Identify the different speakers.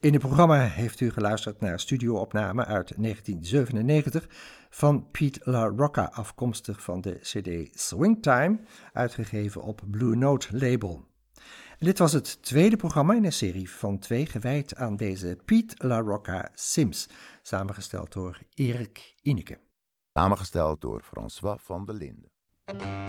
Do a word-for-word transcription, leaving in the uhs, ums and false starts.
Speaker 1: In het programma heeft u geluisterd naar studio-opname uit negentien zevenennegentig van Pete La Rocca, afkomstig van de cd Swingtime, uitgegeven op Blue Note label. En dit was het tweede programma in een serie van twee gewijd aan deze Pete La Rocca Sims, samengesteld door Erik Ineke.
Speaker 2: Samengesteld door François van der Linden.